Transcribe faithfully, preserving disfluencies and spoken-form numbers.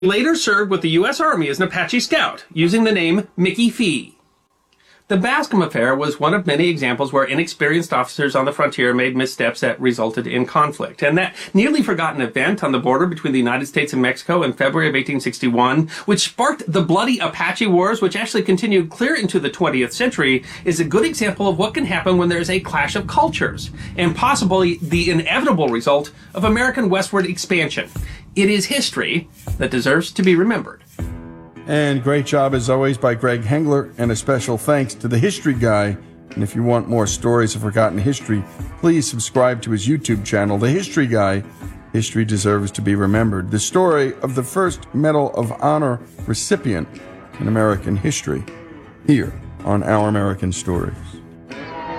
He later served with the U S Army as an Apache scout, using the name Mickey Fee. The Bascom Affair was one of many examples where inexperienced officers on the frontier made missteps that resulted in conflict. And that nearly forgotten event on the border between the United States and Mexico in February of eighteen sixty-one, which sparked the bloody Apache Wars, which actually continued clear into the twentieth century, is a good example of what can happen when there's a clash of cultures, and possibly the inevitable result of American westward expansion. It is history that deserves to be remembered. And great job, as always, by Greg Hengler, and a special thanks to the History Guy. And if you want more stories of forgotten history, please subscribe to his YouTube channel, The History Guy. History deserves to be remembered. The story of the first Medal of Honor recipient in American history, here on Our American Stories.